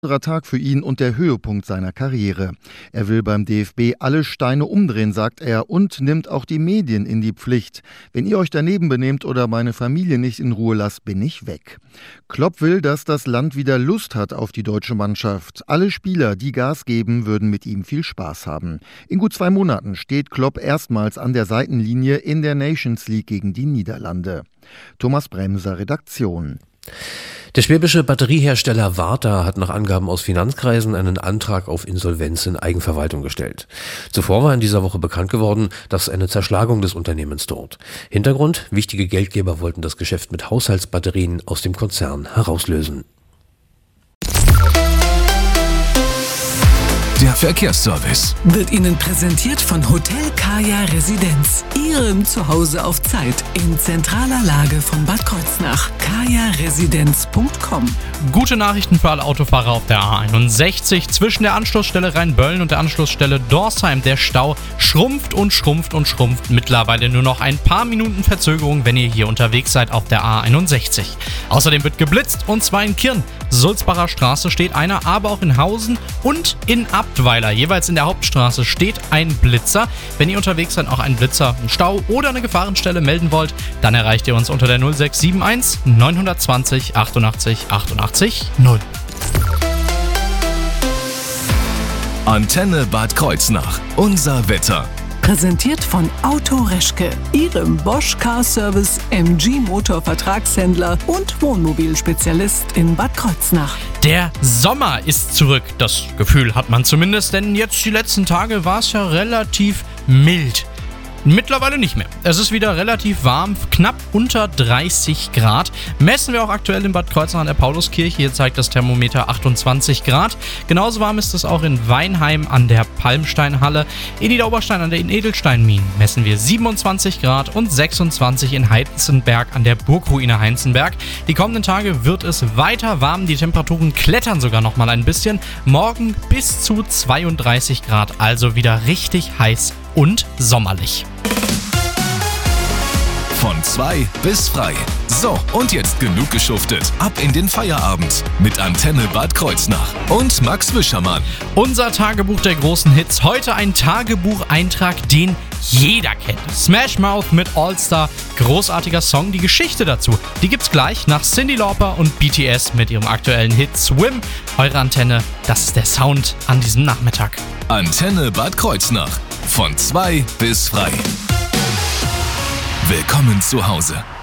Tag für ihn und der Höhepunkt seiner Karriere. Er will beim DFB alle Steine umdrehen, sagt er, und nimmt auch die Medien in die Pflicht. Wenn ihr euch daneben benehmt oder meine Familie nicht in Ruhe lasst, bin ich weg. Klopp will, dass das Land wieder Lust hat auf die deutsche Mannschaft. Alle Spieler, die Gas geben, würden mit ihm viel Spaß haben. In gut 2 Monaten steht Klopp erstmals an der Seitenlinie in der Nations League gegen die Niederlande. Thomas Bremser, Redaktion. Der schwäbische Batteriehersteller Varta hat nach Angaben aus Finanzkreisen einen Antrag auf Insolvenz in Eigenverwaltung gestellt. Zuvor war in dieser Woche bekannt geworden, dass eine Zerschlagung des Unternehmens droht. Hintergrund: wichtige Geldgeber wollten das Geschäft mit Haushaltsbatterien aus dem Konzern herauslösen. Der Verkehrsservice wird Ihnen präsentiert von Hotel Kaya Residenz, Ihrem Zuhause auf Zeit, in zentraler Lage von Bad Kreuznach. kajaresidenz.com. Gute Nachrichten für alle Autofahrer auf der A61. Zwischen der Anschlussstelle Rheinböllen und der Anschlussstelle Dorsheim. Der Stau schrumpft und schrumpft und schrumpft. Mittlerweile nur noch ein paar Minuten Verzögerung, wenn ihr hier unterwegs seid auf der A61. Außerdem wird geblitzt, und zwar in Kirn. Sulzbacher Straße steht einer, aber auch in Hausen und in Abtweiler. Jeweils in der Hauptstraße steht ein Blitzer. Wenn ihr unterwegs seid, auch einen Blitzer, einen Stau oder eine Gefahrenstelle melden wollt, dann erreicht ihr uns unter der 0671 920 88 88 0. Antenne Bad Kreuznach. Unser Wetter. Präsentiert von Auto Reschke, Ihrem Bosch Car Service MG Motor Vertragshändler und Wohnmobilspezialist in Bad Kreuznach. Der Sommer ist zurück. Das Gefühl hat man zumindest, denn jetzt die letzten Tage war es ja relativ mild. Mittlerweile nicht mehr. Es ist wieder relativ warm, knapp unter 30 Grad. Messen wir auch aktuell in Bad Kreuznach an der Pauluskirche. Hier zeigt das Thermometer 28 Grad. Genauso warm ist es auch in Weinheim an der Palmsteinhalle. In Niederoberstein an den Edelsteinminen messen wir 27 Grad und 26 in Heizenberg an der Burgruine Heizenberg. Die kommenden Tage wird es weiter warm. Die Temperaturen klettern sogar noch mal ein bisschen. Morgen bis zu 32 Grad, also wieder richtig heiß und sommerlich. Von 2 bis frei. So, und jetzt genug geschuftet. Ab in den Feierabend mit Antenne Bad Kreuznach und Max Wischermann. Unser Tagebuch der großen Hits. Heute ein Tagebucheintrag, den jeder kennt. Smash Mouth mit All Star. Großartiger Song. Die Geschichte dazu, die gibt's gleich nach Cyndi Lauper und BTS mit ihrem aktuellen Hit Swim. Eure Antenne, das ist der Sound an diesem Nachmittag. Antenne Bad Kreuznach. Von 2 bis frei. Willkommen zu Hause.